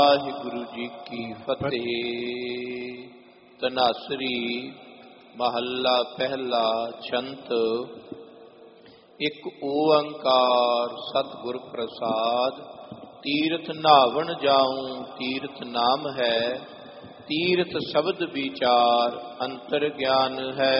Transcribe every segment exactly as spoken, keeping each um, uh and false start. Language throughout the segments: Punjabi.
ਵਾਹਿਗੁਰੂ ਜੀ ਕੀ ਫਤਿਹ। ਧਨਾਸਰੀ ਮਹੱਲਾ ਪਹਿਲਾ। ਛੰਤ। ਇੱਕ ਓੰਕਾਰ ਸਤਿਗੁਰ ਪ੍ਰਸਾਦ। ਤੀਰਥ ਨਾਵਣ ਜਾਉ ਤੀਰਥ ਨਾਮ ਹੈ, ਤੀਰਥ ਸ਼ਬਦ ਵਿਚਾਰ ਅੰਤਰ ਗਿਆਨ ਹੈ।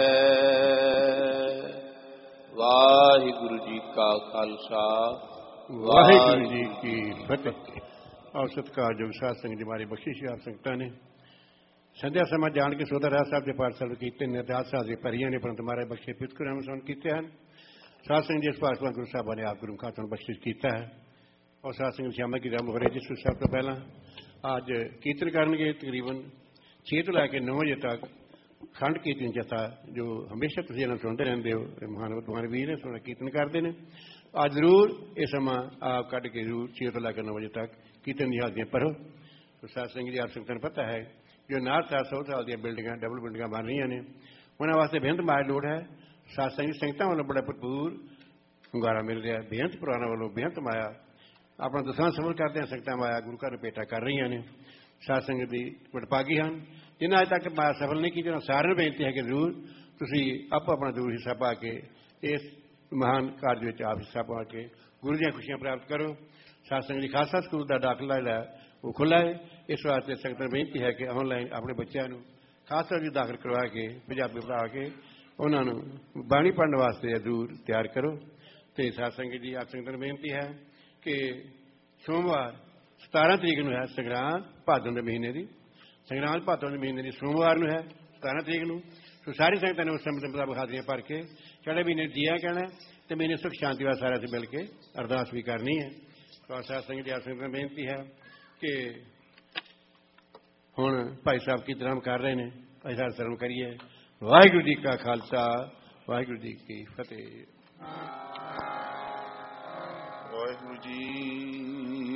ਵਾਹਿਗੁਰੂ ਜੀ ਕਾ ਖਾਲਸਾ ਵਾਹਿਗੁਰੂ ਜੀ ਕੀ ਫਤਿਹ। ਔਰ ਸਤਿਕਾਰਯੋਗ ਸਾਧ ਸੰਗਤ ਜੀ, ਮਾਰੀ ਬਖਸ਼ਿਸ਼ ਆਪ ਸੰਗਤਾਂ ਨੇ ਸੰਧਿਆ ਸਮਾਂ ਜਾਣ ਕੇ ਸੋਧਾ ਰਾਜ ਸਾਹਿਬ ਦੇ ਪਾਠ ਸਾਹਿਬ ਕੀਤੇ ਨੇ। ਅਰਦਾਸ ਸਾਹਿਬ ਦੇ ਪਰੀਆਂ ਨੇ ਪਰੰਤੂ ਮਹਾਰਾਜ ਬਖਸ਼ੇ ਪਿਤਕੁਰਾਂ ਨੂੰ ਸੁਣ ਕੀਤੇ ਹਨ। ਸਾਧ ਸੰਗਤ ਜੀ, ਇਸ ਪਾਠ ਗੁਰੂ ਸਾਹਿਬਾਂ ਨੇ ਆਪ ਗੁਰੂ ਖਾਤਰ ਨੂੰ ਬਖਸ਼ਿਸ਼ ਕੀਤਾ ਹੈ। ਔਰ ਸਾਧ ਸੰਗਤ ਸ਼ਾਮਾ ਕੀ ਰਾਮ ਹੋਰੇ ਜਿਸ ਸਭ ਤੋਂ ਪਹਿਲਾਂ ਅੱਜ ਕੀਰਤਨ ਕਰਨਗੇ ਤਕਰੀਬਨ ਛੇ ਤੋਂ ਲੈ ਕੇ ਨੌ ਵਜੇ ਤੱਕ ਖੰਡ ਕੀਰਤਨ ਜਥਾ, ਜੋ ਹਮੇਸ਼ਾ ਤੁਸੀਂ ਇਹਨਾਂ ਸੁਣਦੇ ਰਹਿੰਦੇ ਹੋ। ਮਹਾਨ ਵਿਦਵਾਨ ਵੀਰ ਨੇ ਸੁਣਾ ਕੀਰਤਨ ਕਰਦੇ ਨੇ। ਅੱਜ ਜ਼ਰੂਰ ਇਹ ਸਮਾਂ ਆਪ ਕੱਢ ਕੇ ਜ਼ਰੂਰ ਛੇ ਤੋਂ ਲੈ ਕੇ ਨੌ ਵਜੇ ਤੱਕ ਕੀਰਤਨ ਦੀਆਂ ਹਾਜ਼ਰੀਆਂ ਭਰੋ। ਸਾਧ ਸੰਗਤ ਜੀ, ਆਪ ਸੰਗਤਾਂ ਨੂੰ ਪਤਾ ਹੈ ਜੋ ਨਾਰ ਸਾਹਿਬ ਸੌ ਸਾਲ ਦੀਆਂ ਬਿਲਡਿੰਗਾਂ ਡਬਲ ਬਿਲਡਿੰਗਾਂ ਬਣ ਰਹੀਆਂ ਨੇ, ਉਹਨਾਂ ਵਾਸਤੇ ਬੇਅੰਤ ਮਾਇਆ ਲੋੜ ਹੈ। ਸਾਧ ਸੰਗਤ ਸੰਗਤਾਂ ਵੱਲੋਂ ਬੜਾ ਭਰਪੂਰ ਹੁੰਗਾਰਾ ਮਿਲ ਰਿਹਾ। ਬੇਅੰਤ ਪੁਰਾਣਾ ਵੱਲੋਂ ਬੇਅੰਤ ਮਾਇਆ ਆਪਣਾ ਦਸਾਂ ਸਫਲ ਕਰਦੇ ਹਾਂ। ਸੰਗਤਾਂ ਮਾਇਆ ਗੁਰੂ ਘਰ ਭੇਟਾ ਕਰ ਰਹੀਆਂ ਨੇ। ਸਾਧ ਸੰਗਤ ਦੀ ਵਡਭਾਗੀ ਹਨ ਜਿਨ੍ਹਾਂ ਅਜੇ ਤੱਕ ਮਾਇਆ ਸਫਲ ਨਹੀਂ ਕੀਤੀ। ਉਹਨਾਂ ਸਾਰਿਆਂ ਨੂੰ ਬੇਨਤੀ ਹੈ ਕਿ ਜ਼ਰੂਰ ਤੁਸੀਂ ਆਪੋ ਆਪਣਾ ਜ਼ਰੂਰ ਹਿੱਸਾ ਪਾ ਕੇ ਇਸ ਮਹਾਨ ਕਾਰਜ ਵਿੱਚ ਆਪ ਹਿੱਸਾ ਪਾ ਕੇ ਗੁਰੂ ਦੀਆਂ ਖੁਸ਼ੀਆਂ ਪ੍ਰਾਪਤ ਕਰੋ। ਸਾਧ ਸੰਗਤ ਜੀ, ਖਾਲਸਾ ਸਕੂਲ ਦਾ ਦਾਖਲਾ ਜਿਹੜਾ ਉਹ ਖੁੱਲ੍ਹਾ ਹੈ। ਇਸ ਵਾਸਤੇ ਸੰਗਤਾਂ ਨੂੰ ਬੇਨਤੀ ਹੈ ਕਿ ਆਨਲਾਈਨ ਆਪਣੇ ਬੱਚਿਆਂ ਨੂੰ ਖਾਲਸਾ ਜੀ ਦਾਖਲ ਕਰਵਾ ਕੇ ਪੰਜਾਬੀ ਪੜ੍ਹਾ ਕੇ ਉਹਨਾਂ ਨੂੰ ਬਾਣੀ ਪੜ੍ਹਨ ਵਾਸਤੇ ਜ਼ਰੂਰ ਤਿਆਰ ਕਰੋ। ਅਤੇ ਸਾਧ ਸੰਗਤ ਜੀ, ਆਪ ਸੰਗਤਾਂ ਨੂੰ ਬੇਨਤੀ ਹੈ ਕਿ ਸੋਮਵਾਰ ਸਤਾਰਾਂ ਤਰੀਕ ਨੂੰ ਹੈ ਸੰਗਰਾਂਦ ਭਾਦੋਂ ਦੇ ਮਹੀਨੇ ਦੀ। ਸੰਗਰਾਂਦ ਭਾਦੋਂ ਦੇ ਮਹੀਨੇ ਦੀ ਸੋਮਵਾਰ ਨੂੰ ਹੈ ਸਤਾਰਾਂ ਤਰੀਕ ਨੂੰ। ਸੋ ਸਾਰੀ ਸੰਗਤਾਂ ਨੇ ਉਸ ਸਮੇਂ ਦੇ ਮੁਤਾਬਕ ਹਾਜ਼ਰੀਆਂ ਭਰ ਕੇ ਚੜ੍ਹੇ ਮਹੀਨੇ ਜੀਆ ਕਹਿਣਾ ਅਤੇ ਮਹੀਨੇ ਸੁਖ ਸ਼ਾਂਤੀ ਵਾਸਤੇ ਸਾਰਿਆਂ से ਮਿਲ ਕੇ ਅਰਦਾਸ ਵੀ ਕਰਨੀ ਹੈ। ਸੋ ਸਾਧ ਸੰਗਤ ਜੀ, ਆਪ ਸੰਗਤਾਂ ਨੂੰ ਬੇਨਤੀ ਹੈ ਕਿ ਹੁਣ ਭਾਈ ਸਾਹਿਬ ਕੀਰਤਨ ਕਰ ਰਹੇ ਨੇ। ਭਾਈ ਸਾਹਿਬ ਸਰਵਣ ਕਰੀਏ। ਵਾਹਿਗੁਰੂ ਜੀ ਕਾ ਖਾਲਸਾ ਵਾਹਿਗੁਰੂ ਜੀ ਕੀ ਫਤਿਹ। ਵਾਹਿਗੁਰੂ ਜੀ